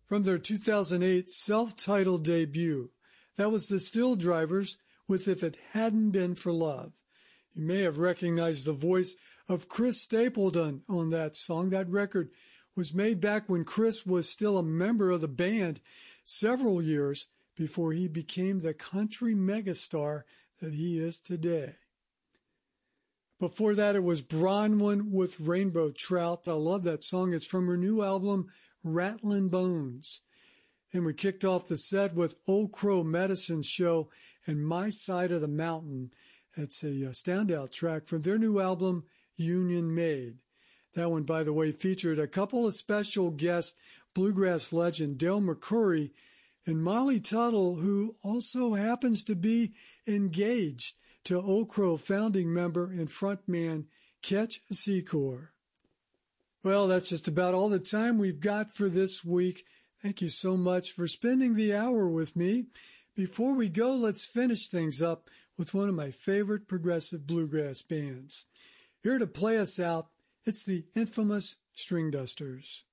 from their 2008 self-titled debut. That was the Still Drivers with If It Hadn't Been for Love. You may have recognized the voice of Chris Stapleton on that song. That record was made back when Chris was still a member of the band, several years before he became the country megastar that he is today. Before that, it was Bronwyn with Rainbow Trout. I love that song. It's from her new album, Rattlin' Bones. And we kicked off the set with Old Crow Medicine Show and My Side of the Mountain. That's a standout track from their new album, Union Made. That one, by the way, featured a couple of special guests, bluegrass legend Dale McCoury and Molly Tuttle, who also happens to be engaged to Old Crow founding member and frontman Ketch Secor. Well, that's just about all the time we've got for this week. Thank you so much for spending the hour with me. Before we go, let's finish things up with one of my favorite progressive bluegrass bands. Here to play us out, it's the infamous String Dusters.